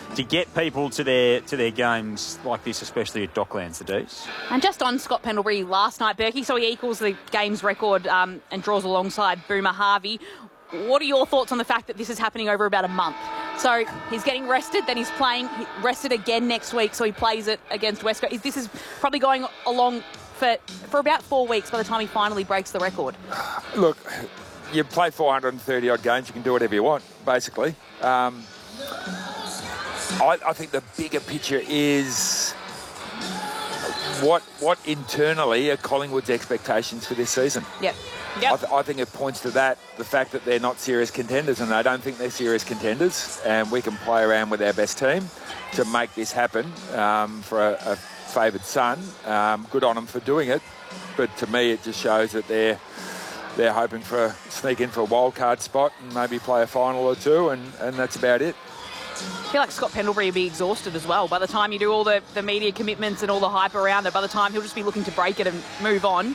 to get people to their games like this, especially at Docklands, the D's. And just on Scott Pendlebury last night, Berkey, so he equals the game's record and draws alongside Boomer Harvey. What are your thoughts on the fact that this is happening over about a month? So he's getting rested, then he's playing, rested again next week, so he plays it against West Coast. This is probably going along for about 4 weeks by the time he finally breaks the record. Look, you play 430-odd games, you can do whatever you want, basically. I think the bigger picture is what internally are Collingwood's expectations for this season. Yep. I think it points to that, the fact that they're not serious contenders, and I don't think they're serious contenders, and we can play around with our best team to make this happen for a favoured son. Good on them for doing it, but to me it just shows that they're hoping for sneak in for a wild card spot and maybe play a final or two, and that's about it. I feel like Scott Pendlebury will be exhausted as well. By the time you do all the media commitments and all the hype around it, by the time he'll just be looking to break it and move on.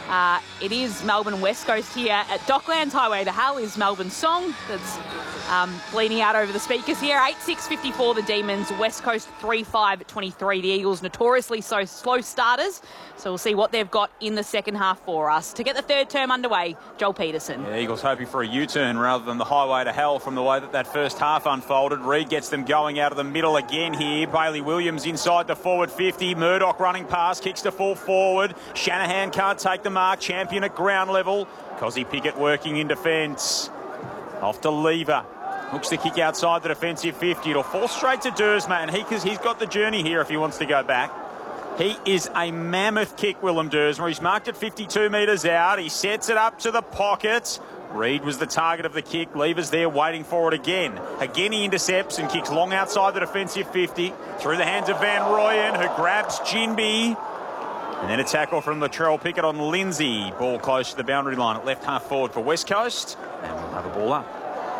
It is Melbourne West Coast here at Docklands. Highway to Hell is Melbourne's song that's bleeding out over the speakers here. 8-6-54 the Demons, West Coast 3-5-23. The Eagles notoriously so slow starters. So we'll see what they've got in the second half for us. To get the third term underway, Joel Peterson. Yeah, Eagles hoping for a U-turn rather than the highway to hell from the way that first half unfolded. Reid gets them going out of the middle again here. Bailey Williams inside the forward 50. Murdoch running past, kicks to full forward. Shanahan can't take the mark. Champion at ground level. Cozzy Pickett working in defence. Off to Lever. Hooks the kick outside the defensive 50. It'll fall straight to Duursma, and he's got the journey here if he wants to go back. He is a mammoth kick, Willem Duursma. He's marked at 52 metres out. He sets it up to the pocket. Reid was the target of the kick. Lever's there waiting for it again. Again, he intercepts and kicks long outside the defensive 50. Through the hands of Van Rooyen, who grabs Ginbey. And then a tackle from Latrell Pickett on Lindsay. Ball close to the boundary line at left half forward for West Coast. And we'll have a ball up.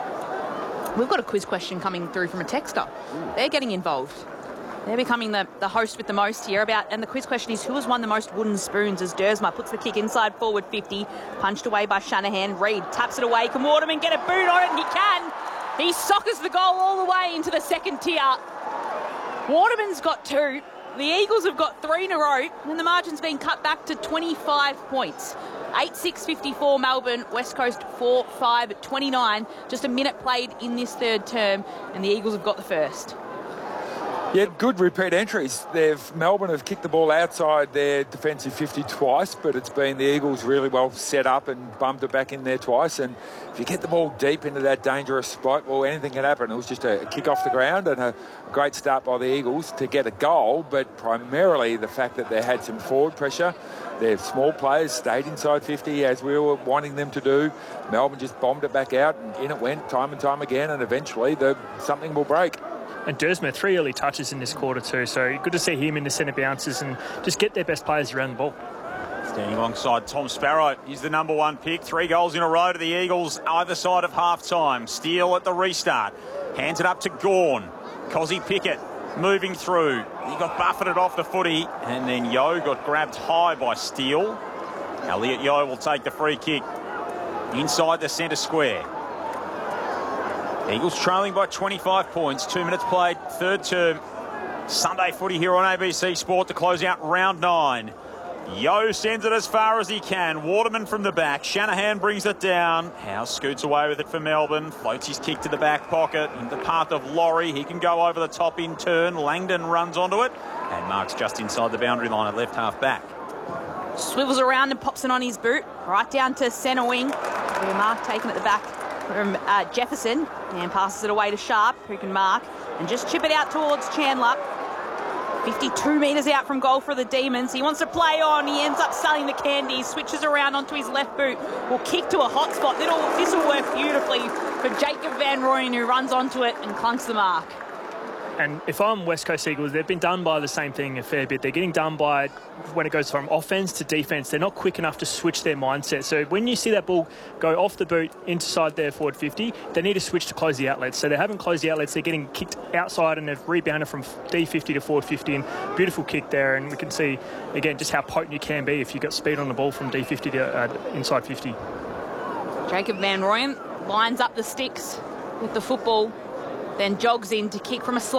We've got a quiz question coming through from a texter. They're getting involved. They're becoming the host with the most here. And the quiz question is, who has won the most wooden spoons? As Duursma puts the kick inside forward 50, punched away by Shanahan. Reid taps it away. Can Waterman get a boot on it? And he can. He soccers the goal all the way into the second tier. Waterman's got 2. The Eagles have got 3 in a row, and the margin's been cut back to 25 points. 8-6-54 Melbourne, West Coast 4-5-29. Just a minute played in this third term, and the Eagles have got the first. Yeah, good repeat entries. Melbourne have kicked the ball outside their defensive 50 twice, but it's been the Eagles really well set up and bumped it back in there twice. And if you get the ball deep into that dangerous spot, well, anything can happen. It was just a kick off the ground and a great start by the Eagles to get a goal, but primarily the fact that they had some forward pressure. Their small players stayed inside 50 as we were wanting them to do. Melbourne just bombed it back out, and in it went time and time again, and eventually something will break. And Duursma, 3 early touches in this quarter too, so good to see him in the centre bounces and just get their best players around the ball. Standing alongside Tom Sparrow, he's the number 1 pick. 3 goals in a row to the Eagles either side of half-time. Steele at the restart. Hands it up to Gawn. Cozzy Pickett moving through. He got buffeted off the footy, and then Yeo got grabbed high by Steele. Elliot Yeo will take the free kick inside the centre square. Eagles trailing by 25 points. 2 minutes played, third term. Sunday footy here on ABC Sport to close out round 9. Yeo sends it as far as he can. Waterman from the back. Shanahan brings it down. Howe scoots away with it for Melbourne. Floats his kick to the back pocket. In the path of Laurie. He can go over the top in turn. Langdon runs onto it. And marks just inside the boundary line at left half back. Swivels around and pops it on his boot. Right down to centre wing. Mark taken at the back from Jefferson. And passes it away to Sharp, who can mark. And just chip it out towards Chandler. 52 metres out from goal for the Demons. He wants to play on. He ends up selling the candy. Switches around onto his left boot. Will kick to a hot spot. This will work beautifully for Jacob Van Rooyen, who runs onto it and clunks the mark. And if I'm West Coast Eagles, they've been done by the same thing a fair bit. They're getting done by when it goes from offense to defense. They're not quick enough to switch their mindset. So when you see that ball go off the boot inside their forward 50, they need to switch to close the outlets. So they haven't closed the outlets. They're getting kicked outside and they've rebounded from D50 to forward 50. And beautiful kick there. And we can see, again, just how potent you can be if you've got speed on the ball from D50 to inside 50. Jacob Van Rooyen lines up the sticks with the football, then jogs in to kick from a slot.